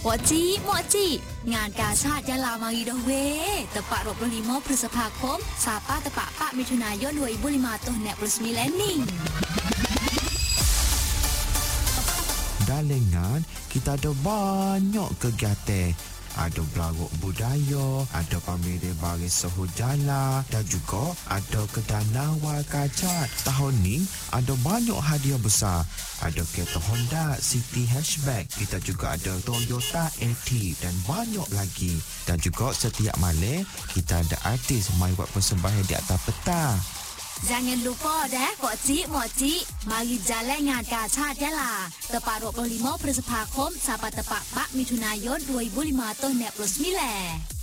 Moci, ngànกาชาติยะลามารีดอเวตะปะ25 พฤษภาคม สาปาตะปะปะมิถุนายน 2005 toh nek resmi landing. Dalengan kita ada banyak kegiatan. Ada berlarut budaya, ada pameran baris soho jala dan juga ada kedana wal kacat. Tahun ni ada banyak hadiah besar. Ada kereta Honda City Hatchback, kita juga ada Toyota Active dan banyak lagi. Dan juga setiap malam kita ada artis mai buat persembahan di atas peta. Jangan lupa dah Moci, mari jalan ngànกาชาติยะลาตะปะ25 พฤษภาคม สาปาตะปะปะมิถุนายน 2005 toh nek resmi leh.